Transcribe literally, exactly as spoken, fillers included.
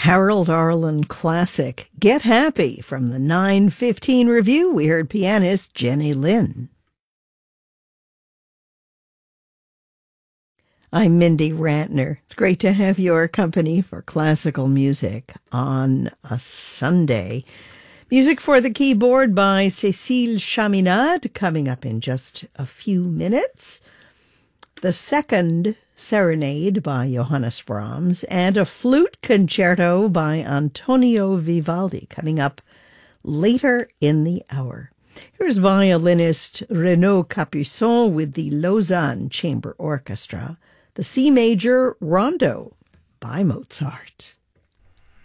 Harold Arlen classic, Get Happy, from the nine fifteen review. We heard pianist Jenny Lin. I'm Mindy Rantner. It's great to have your company for classical music on a Sunday. Music for the keyboard by Cécile Chaminade, coming up in just a few minutes. The second serenade by Johannes Brahms, and a flute concerto by Antonio Vivaldi, coming up later in the hour. Here's violinist Renaud Capuçon with the Lausanne Chamber Orchestra, the C Major Rondo by Mozart.